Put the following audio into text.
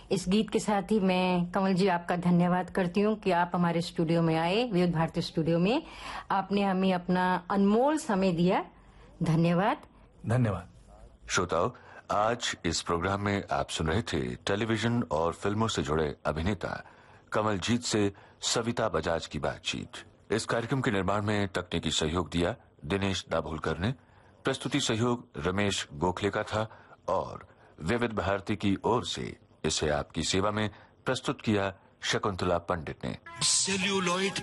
इस गीत के साथ ही मैं कमल जी आपका धन्यवाद करती हूँ कि आप हमारे स्टूडियो में आए, विविध भारती स्टूडियो में। आपने हमें अपना अनमोल समय दिया। धन्यवाद। धन्यवाद। श्रोताओं, आज इस प्रोग्राम में आप सुन रहे थे टेलीविजन और फिल्मों से जुड़े अभिनेता कमलजीत से सविता बजाज की बातचीत। इस कार्यक्रम के निर्माण में तकनीकी सहयोग दिया दिनेश दाभोलकर ने। प्रस्तुति सहयोग रमेश गोखले का था और विविध भारती की ओर से इसे आपकी सेवा में प्रस्तुत किया शकुंतला पंडित ने। सेल्यूलॉइड